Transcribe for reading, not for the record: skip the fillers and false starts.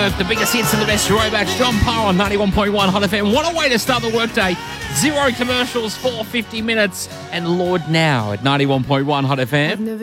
work. The biggest hits and the best throwbacks. John Parr on 91.1 Hot FM. What a way to start the workday. 0 commercials for 50 minutes. And Lord Now at 91.1 Hot FM.